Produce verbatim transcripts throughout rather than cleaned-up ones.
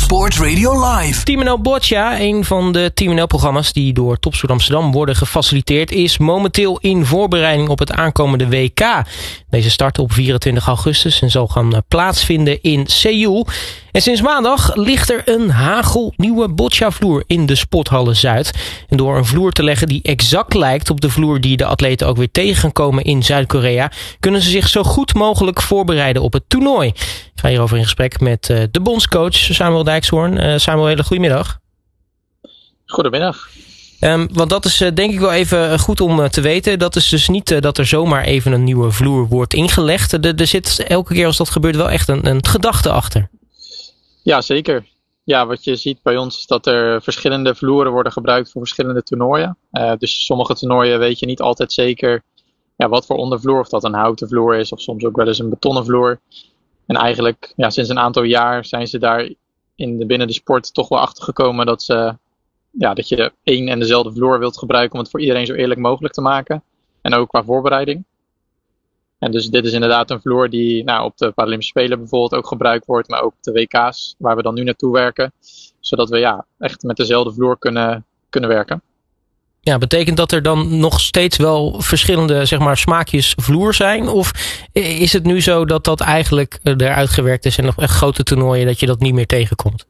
Sport Radio Live. Team N L Boccia, een van de Team N L-programma's die door Topsport Amsterdam worden gefaciliteerd, is momenteel in voorbereiding op het aankomende W K. Deze start op vierentwintig augustus en zal gaan plaatsvinden in Seoul. En sinds maandag ligt er een hagelnieuwe Boccia-vloer in de Sporthallen Zuid. En door een vloer te leggen die exact lijkt op de vloer die de atleten ook weer tegen gaan komen in Zuid-Korea, kunnen ze zich zo goed mogelijk voorbereiden op het toernooi. Ik ga hierover in gesprek met uh, de bondscoach Samuel Dijkshoorn. Uh, Samuel, hele goedemiddag. Goedemiddag. Um, want dat is uh, denk ik wel even goed om uh, te weten. Dat is dus niet uh, dat er zomaar even een nieuwe vloer wordt ingelegd. Er, er zit elke keer als dat gebeurt wel echt een, een gedachte achter. Ja, zeker. Ja, wat je ziet bij ons is dat er verschillende vloeren worden gebruikt voor verschillende toernooien. Uh, dus sommige toernooien weet je niet altijd zeker ja, wat voor ondervloer. Of dat een houten vloer is of soms ook wel eens een betonnen vloer. En eigenlijk ja, sinds een aantal jaar zijn ze daar in de, binnen de sport toch wel achter gekomen dat, ze, ja, dat je één en dezelfde vloer wilt gebruiken om het voor iedereen zo eerlijk mogelijk te maken. En ook qua voorbereiding. En dus dit is inderdaad een vloer die nou, op de Paralympische Spelen bijvoorbeeld ook gebruikt wordt, maar ook op de W K's waar we dan nu naartoe werken. Zodat we ja, echt met dezelfde vloer kunnen, kunnen werken. Ja, betekent dat er dan nog steeds wel verschillende zeg maar, smaakjes vloer zijn? Of is het nu zo dat dat eigenlijk eruit gewerkt is en nog echt grote toernooien dat je dat niet meer tegenkomt?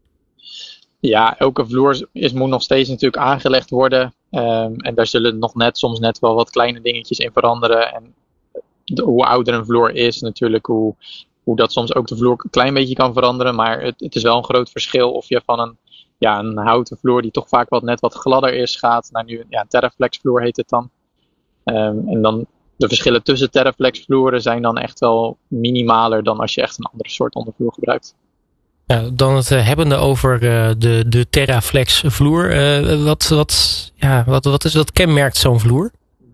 Ja, elke vloer is, moet nog steeds natuurlijk aangelegd worden. Um, en daar zullen nog net soms net wel wat kleine dingetjes in veranderen. En de, hoe ouder een vloer is natuurlijk, hoe, hoe dat soms ook de vloer een klein beetje kan veranderen. Maar het, het is wel een groot verschil of je van een Ja, een houten vloer die toch vaak wat net wat gladder is gaat naar nu ja, een Terraflex vloer heet het dan. Um, en dan de verschillen tussen Terraflex vloeren zijn dan echt wel minimaler dan als je echt een andere soort ondervloer gebruikt. Ja, dan het uh, hebbende over uh, de, de Terraflex vloer. Uh, wat, wat, ja, wat, wat is dat kenmerkt zo'n vloer?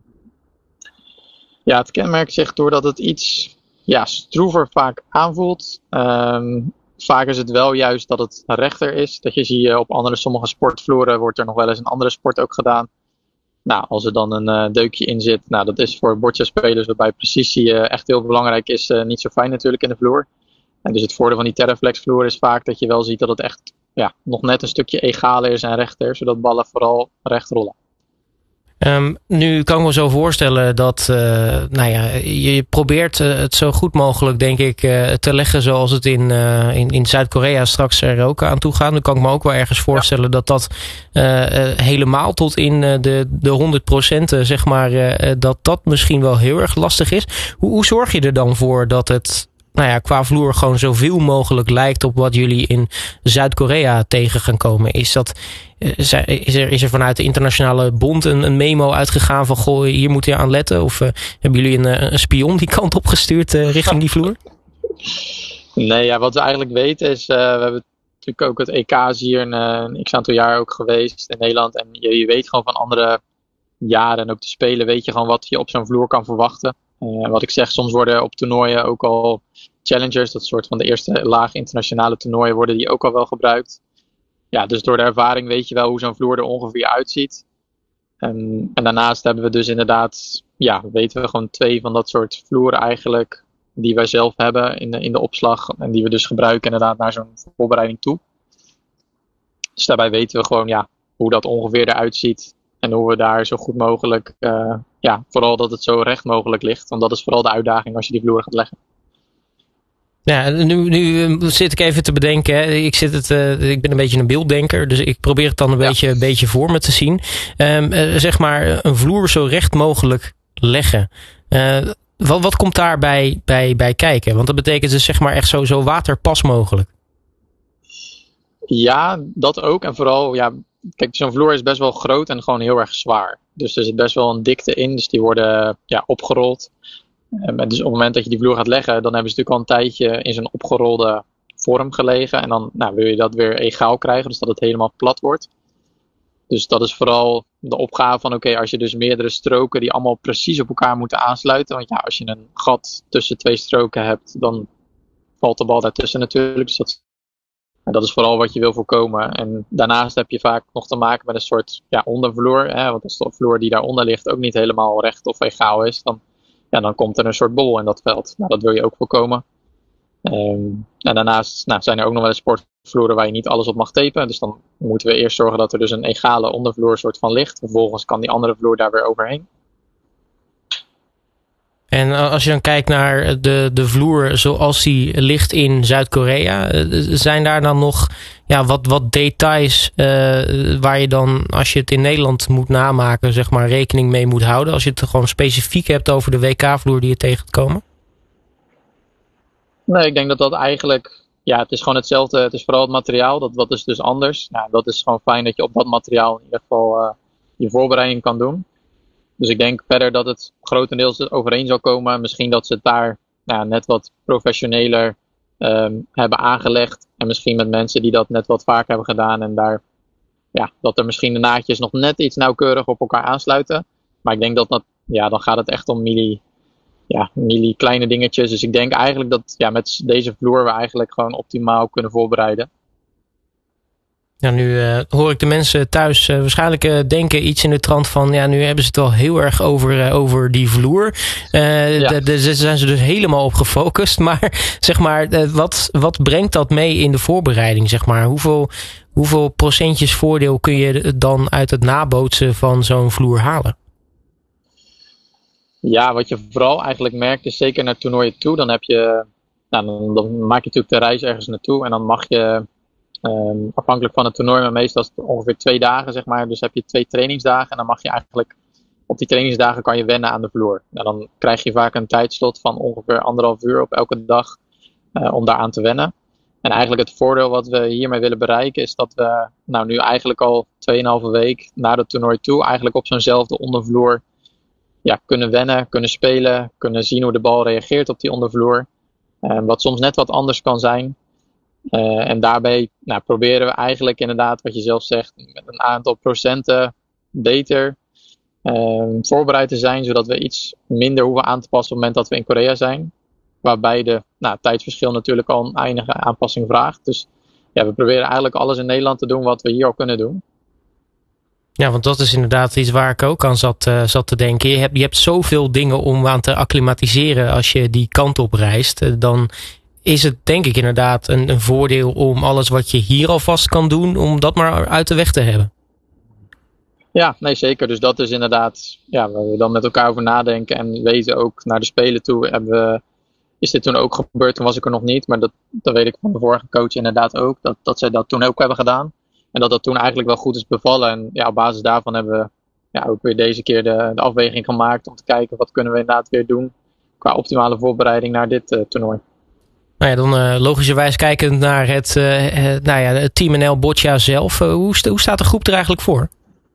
Ja, het kenmerkt zich doordat het iets ja, stroever vaak aanvoelt. Um, Vaak is het wel juist dat het rechter is. Dat je zie je op andere sommige sportvloeren wordt er nog wel eens een andere sport ook gedaan. Nou, als er dan een uh, deukje in zit, nou dat is voor boccia-spelers waarbij precisie uh, echt heel belangrijk is, uh, niet zo fijn natuurlijk in de vloer. En dus het voordeel van die Terraflex vloer is vaak dat je wel ziet dat het echt ja, nog net een stukje egaler is en rechter, zodat ballen vooral recht rollen. Um, nu kan ik me zo voorstellen dat uh, nou ja, je probeert uh, het zo goed mogelijk, denk ik, uh, te leggen zoals het in, uh, in, in Zuid-Korea straks er ook aan toe gaat. Nu kan ik me ook wel ergens voorstellen ja. dat dat uh, uh, helemaal tot in uh, de, de honderd procent, uh, zeg maar, uh, dat dat misschien wel heel erg lastig is. Hoe, hoe zorg je er dan voor dat het nou ja, qua vloer gewoon zoveel mogelijk lijkt op wat jullie in Zuid-Korea tegen gaan komen? Is dat, is er, is er vanuit de internationale bond een, een memo uitgegaan van goh, hier moet je aan letten? Of uh, hebben jullie een, een spion die kant op gestuurd uh, richting die vloer? Nee, ja, wat we eigenlijk weten is, uh, we hebben natuurlijk ook het E K's hier een, een x aantal jaar ook geweest in Nederland. En je, je weet gewoon van andere jaren en ook de Spelen weet je gewoon wat je op zo'n vloer kan verwachten. Uh, wat ik zeg, soms worden op toernooien ook al challengers, dat soort van de eerste laag internationale toernooien, worden die ook al wel gebruikt. Ja, dus door de ervaring weet je wel hoe zo'n vloer er ongeveer uitziet. Um, en daarnaast hebben we dus inderdaad, ja, weten we gewoon twee van dat soort vloeren eigenlijk, die wij zelf hebben in de, in de opslag en die we dus gebruiken inderdaad naar zo'n voorbereiding toe. Dus daarbij weten we gewoon, ja, hoe dat ongeveer eruit ziet en hoe we daar zo goed mogelijk, uh, ja, vooral dat het zo recht mogelijk ligt. Want dat is vooral de uitdaging als je die vloer gaat leggen. Ja, nu, nu zit ik even te bedenken. Hè. Ik, zit het, uh, ik ben een beetje een beelddenker, dus ik probeer het dan een ja. beetje, een beetje voor me te zien. Um, uh, zeg maar een vloer zo recht mogelijk leggen. Uh, wat, wat komt daarbij bij, bij kijken? Want dat betekent dus zeg maar echt zo, zo waterpas mogelijk. Ja, dat ook. En vooral, ja, kijk, zo'n vloer is best wel groot en gewoon heel erg zwaar. Dus er zit best wel een dikte in, dus die worden ja, opgerold. Um, dus op het moment dat je die vloer gaat leggen, dan hebben ze natuurlijk al een tijdje in zo'n opgerolde vorm gelegen. En dan nou, wil je dat weer egaal krijgen, dus dat het helemaal plat wordt. Dus dat is vooral de opgave van, oké, okay, als je dus meerdere stroken die allemaal precies op elkaar moeten aansluiten. Want ja, als je een gat tussen twee stroken hebt, dan valt de bal daartussen natuurlijk. Dus dat, en dat is vooral wat je wil voorkomen. En daarnaast heb je vaak nog te maken met een soort ja, ondervloer. Hè, want als de vloer die daaronder ligt ook niet helemaal recht of egaal is, dan, ja, dan komt er een soort bol in dat veld. Nou, dat wil je ook voorkomen. Um, en daarnaast nou, zijn er ook nog wel eens sportvloeren waar je niet alles op mag tapen. Dus dan moeten we eerst zorgen dat er dus een egale ondervloer soort van ligt. Vervolgens kan die andere vloer daar weer overheen. En als je dan kijkt naar de, de vloer zoals die ligt in Zuid-Korea, zijn daar dan nog ja, wat, wat details uh, waar je dan, als je het in Nederland moet namaken, zeg maar, rekening mee moet houden? Als je het gewoon specifiek hebt over de W K-vloer die je tegen gaat komen? Nee, ik denk dat dat eigenlijk, ja, het is gewoon hetzelfde. Het is vooral het materiaal, dat, dat is dus anders. Ja, dat is gewoon fijn dat je op dat materiaal in ieder geval uh, je voorbereiding kan doen. Dus ik denk verder dat het grotendeels overeen zal komen. Misschien dat ze het daar nou, net wat professioneler um, hebben aangelegd. En misschien met mensen die dat net wat vaker hebben gedaan. En daar, ja, dat er misschien de naadjes nog net iets nauwkeurig op elkaar aansluiten. Maar ik denk dat dat, ja, dan gaat het echt om milli, ja, milli kleine dingetjes. Dus ik denk eigenlijk dat ja, met deze vloer we eigenlijk gewoon optimaal kunnen voorbereiden. Ja, nu uh, hoor ik de mensen thuis uh, waarschijnlijk uh, denken iets in de trant van, ja, nu hebben ze het wel heel erg over, uh, over die vloer. Uh, ja. Daar zijn ze dus helemaal op gefocust. Maar zeg maar, uh, wat, wat brengt dat mee in de voorbereiding? Zeg maar? Hoeveel, hoeveel procentjes voordeel kun je dan uit het nabootsen van zo'n vloer halen? Ja, wat je vooral eigenlijk merkt is zeker naar toernooien toe. Dan heb je, nou, dan, dan maak je natuurlijk de reis ergens naartoe en dan mag je Um, afhankelijk van het toernooi, maar meestal is het ongeveer twee dagen, zeg maar. Dus heb je twee trainingsdagen en dan mag je eigenlijk op die trainingsdagen kan je wennen aan de vloer. Nou, dan krijg je vaak een tijdslot van ongeveer anderhalf uur op elke dag uh, om daaraan te wennen. En eigenlijk het voordeel wat we hiermee willen bereiken is dat we nou nu eigenlijk al tweeënhalve week na het toernooi toe eigenlijk op zo'nzelfde ondervloer ja, kunnen wennen, kunnen spelen, kunnen zien hoe de bal reageert op die ondervloer. Uh, wat soms net wat anders kan zijn. Uh, en daarbij nou, proberen we eigenlijk inderdaad, wat je zelf zegt, met een aantal procenten beter uh, voorbereid te zijn, zodat we iets minder hoeven aan te passen op het moment dat we in Korea zijn. Waarbij de nou, tijdsverschil natuurlijk al een enige aanpassing vraagt. Dus ja, we proberen eigenlijk alles in Nederland te doen wat we hier al kunnen doen. Ja, want dat is inderdaad iets waar ik ook aan zat, uh, zat te denken. Je hebt, je hebt zoveel dingen om aan te acclimatiseren als je die kant op reist. Uh, dan is het denk ik inderdaad een, een voordeel om alles wat je hier alvast kan doen, om dat maar uit de weg te hebben. Ja, nee zeker. Dus dat is inderdaad, ja, waar we dan met elkaar over nadenken en weten ook naar de Spelen toe. Hebben we, is dit toen ook gebeurd, toen was ik er nog niet. Maar dat, dat weet ik van de vorige coach inderdaad ook. Dat, dat zij dat toen ook hebben gedaan. En dat dat toen eigenlijk wel goed is bevallen. En ja, op basis daarvan hebben we ja, ook weer deze keer de, de afweging gemaakt om te kijken wat kunnen we inderdaad weer doen qua optimale voorbereiding naar dit uh, toernooi. Nou ja, dan uh, logischerwijs kijkend naar het, uh, uh, nou ja, het Team N L Boccia zelf. Uh, hoe, st- hoe staat de groep er eigenlijk voor?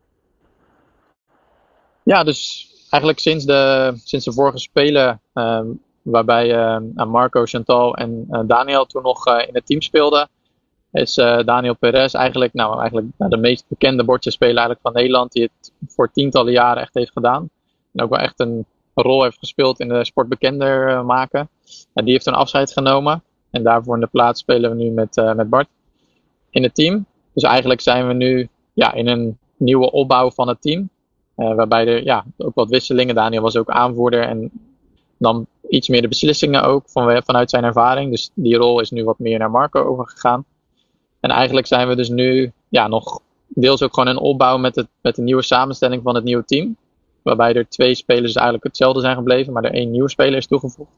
Ja, dus eigenlijk sinds de, sinds de vorige Spelen, uh, waarbij uh, Marco, Chantal en uh, Daniel toen nog uh, in het team speelden, is uh, Daniel Perez eigenlijk, nou, eigenlijk nou, de meest bekende boccia-speler eigenlijk van Nederland, die het voor tientallen jaren echt heeft gedaan. En ook wel echt een rol heeft gespeeld in de sport bekender uh, maken. En die heeft een afscheid genomen. En daarvoor in de plaats spelen we nu met, uh, met Bart in het team. Dus eigenlijk zijn we nu ja, in een nieuwe opbouw van het team. Uh, waarbij er ja, ook wat wisselingen. Daniel was ook aanvoerder en nam iets meer de beslissingen ook van, vanuit zijn ervaring. Dus die rol is nu wat meer naar Marco overgegaan. En eigenlijk zijn we dus nu ja, nog deels ook gewoon in opbouw met, het, met de nieuwe samenstelling van het nieuwe team. Waarbij er twee spelers eigenlijk hetzelfde zijn gebleven, maar er één nieuwe speler is toegevoegd.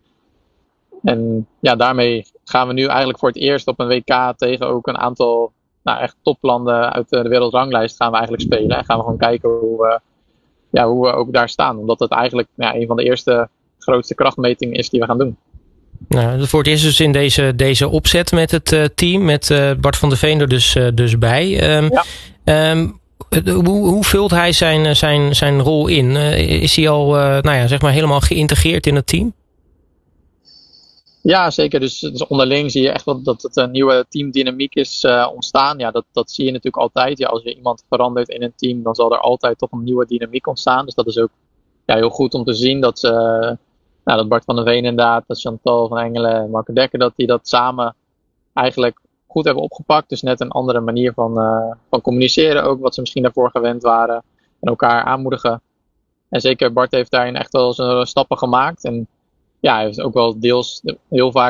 En ja, daarmee gaan we nu eigenlijk voor het eerst op een W K tegen ook een aantal nou, echt toplanden uit de wereldranglijst gaan we eigenlijk spelen. En gaan we gewoon kijken hoe we, ja, hoe we ook daar staan. Omdat het eigenlijk ja, een van de eerste grootste krachtmetingen is die we gaan doen. Nou, voor het eerst dus in deze, deze opzet met het uh, team, met uh, Bart van der Veen er dus, uh, dus bij. Um, ja. um, hoe, hoe vult hij zijn, zijn, zijn rol in? Uh, is hij al uh, nou ja, zeg maar helemaal geïntegreerd in het team? Ja, zeker. Dus, dus onderling zie je echt wel dat het een nieuwe teamdynamiek is uh, ontstaan. Ja, dat, dat zie je natuurlijk altijd. Ja, als je iemand verandert in een team, dan zal er altijd toch een nieuwe dynamiek ontstaan. Dus dat is ook ja, heel goed om te zien dat, uh, nou, dat Bart van der Veen inderdaad, dat Chantal van Engelen en Marco Dekker, dat die dat samen eigenlijk goed hebben opgepakt. Dus net een andere manier van, uh, van communiceren ook, wat ze misschien daarvoor gewend waren. En elkaar aanmoedigen. En zeker Bart heeft daarin echt wel zijn stappen gemaakt. En ja, hij heeft ook wel deels heel vaak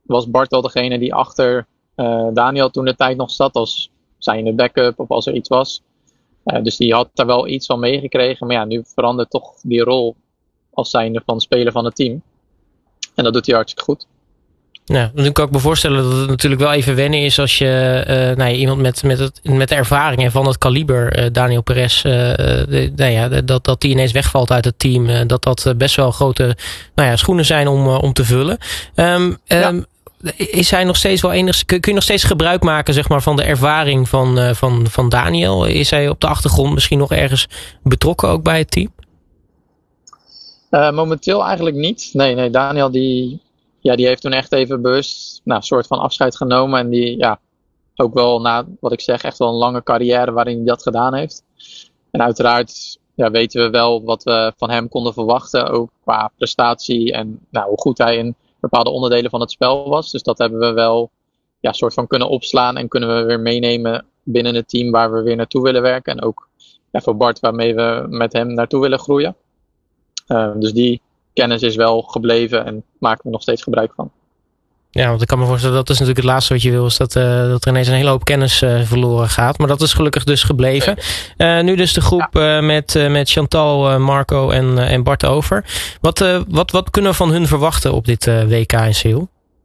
was Bart wel degene die achter uh, Daniel toen de tijd nog zat. Als zijnde backup of als er iets was. Uh, dus die had daar wel iets van meegekregen. Maar ja, nu verandert toch die rol als zijnde van speler van het team. En dat doet hij hartstikke goed. Ja, dan kan ik me voorstellen dat het natuurlijk wel even wennen is als je uh, nou ja, iemand met, met, het, met de ervaring en van het kaliber, uh, Daniel Perez, uh, de, nou ja, dat, dat die ineens wegvalt uit het team. Uh, dat dat best wel grote nou ja, schoenen zijn om, uh, om te vullen. Um, ja. um, is hij nog steeds wel enigszins, kun, kun je nog steeds gebruik maken zeg maar, van de ervaring van, uh, van, van Daniel? Is hij op de achtergrond misschien nog ergens betrokken ook bij het team? Uh, momenteel eigenlijk niet. Nee, nee, Daniel die... Ja, die heeft toen echt even bewust nou, een soort van afscheid genomen. En die, ja, ook wel na wat ik zeg, echt wel een lange carrière waarin hij dat gedaan heeft. En uiteraard ja, weten we wel wat we van hem konden verwachten. Ook qua prestatie en nou, hoe goed hij in bepaalde onderdelen van het spel was. Dus dat hebben we wel ja, een soort van kunnen opslaan. En kunnen we weer meenemen binnen het team waar we weer naartoe willen werken. En ook ja, voor Bart waarmee we met hem naartoe willen groeien. Uh, dus die kennis is wel gebleven en maken we nog steeds gebruik van. Ja, want ik kan me voorstellen, dat is natuurlijk het laatste wat je wil, is dat, uh, dat er ineens een hele hoop kennis uh, verloren gaat. Maar dat is gelukkig dus gebleven. Uh, nu dus de groep ja. uh, met, uh, met Chantal, uh, Marco en, uh, en Bart over. Wat, uh, wat, wat kunnen we van hun verwachten op dit uh, W K in Seoul?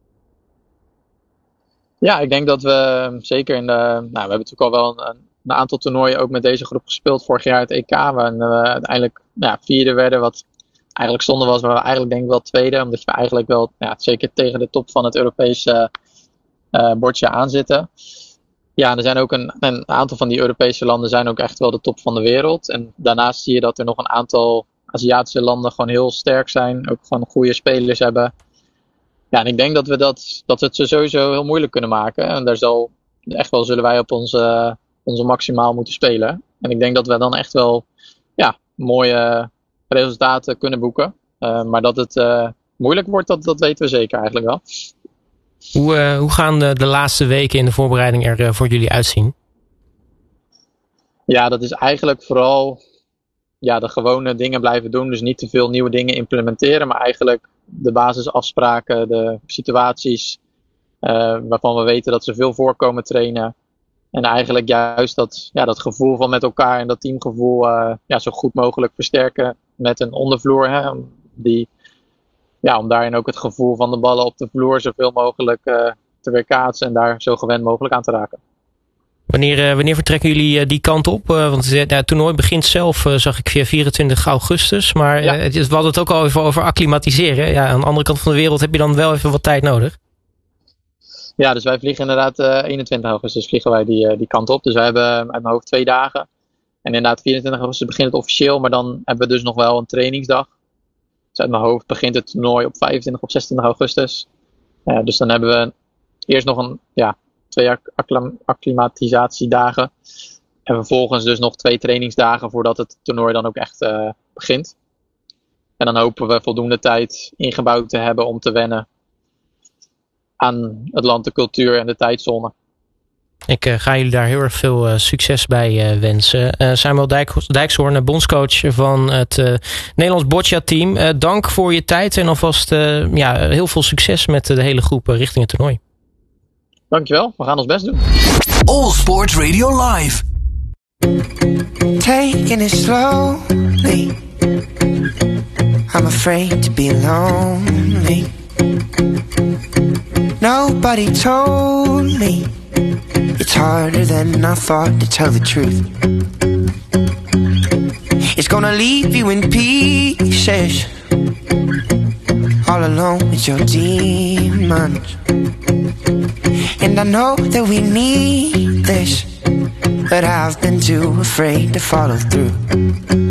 Ja, ik denk dat we zeker in de... Nou, we hebben natuurlijk al wel een, een aantal toernooien ook met deze groep gespeeld. Vorig jaar het E K, waarin we uiteindelijk nou, vierde werden, wat eigenlijk zonde was, maar we eigenlijk denk ik wel tweede. Omdat we eigenlijk wel ja, zeker tegen de top van het Europese uh, bordje aanzitten. Ja, er zijn ook een, een aantal van die Europese landen zijn ook echt wel de top van de wereld. En daarnaast zie je dat er nog een aantal Aziatische landen gewoon heel sterk zijn. Ook gewoon goede spelers hebben. Ja, en ik denk dat we, dat, dat we het ze sowieso heel moeilijk kunnen maken. En daar zal echt wel zullen wij op onze, onze maximaal moeten spelen. En ik denk dat we dan echt wel ja, mooie resultaten kunnen boeken. Uh, maar dat het uh, moeilijk wordt, dat, dat weten we zeker eigenlijk wel. Hoe, uh, hoe gaan de, de laatste weken in de voorbereiding er uh, voor jullie uitzien? Ja, dat is eigenlijk vooral ja, de gewone dingen blijven doen. Dus niet te veel nieuwe dingen implementeren. Maar eigenlijk de basisafspraken, de situaties uh, waarvan we weten dat ze veel voorkomen trainen. En eigenlijk juist dat, ja, dat gevoel van met elkaar en dat teamgevoel uh, ja, zo goed mogelijk versterken met een ondervloer. Hè, die, ja, om daarin ook het gevoel van de ballen op de vloer zoveel mogelijk uh, te weerkaatsen en daar zo gewend mogelijk aan te raken. Wanneer, uh, wanneer vertrekken jullie uh, die kant op? Uh, want uh, het toernooi begint zelf, uh, zag ik, via vierentwintig augustus. Maar ja. uh, het, we hadden het ook al even over acclimatiseren. Ja, aan de andere kant van de wereld heb je dan wel even wat tijd nodig. Ja, dus wij vliegen inderdaad uh, eenentwintig augustus vliegen wij die, uh, die kant op. Dus wij hebben uit mijn hoofd twee dagen. En inderdaad vierentwintig augustus begint het officieel. Maar dan hebben we dus nog wel een trainingsdag. Dus uit mijn hoofd begint het toernooi op vijfentwintig of zesentwintig augustus. Uh, dus dan hebben we eerst nog een, ja, twee acclim- acclimatisatiedagen. En vervolgens dus nog twee trainingsdagen voordat het toernooi dan ook echt uh, begint. En dan hopen we voldoende tijd ingebouwd te hebben om te wennen aan het land, de cultuur en de tijdzone. Ik uh, ga jullie daar heel erg veel uh, succes bij uh, wensen. Uh, Samuel Dijk, Dijkshoorn, bondscoach van het uh, Nederlands boccia-team. Uh, dank voor je tijd en alvast uh, ja, heel veel succes met de hele groep uh, richting het toernooi. Dankjewel, we gaan ons best doen. All Sport Radio Live. Taking it slowly. I'm afraid to be lonely. Nobody told me it's harder than I thought to tell the truth. It's gonna leave you in pieces, all alone with your demons. And I know that we need this, but I've been too afraid to follow through.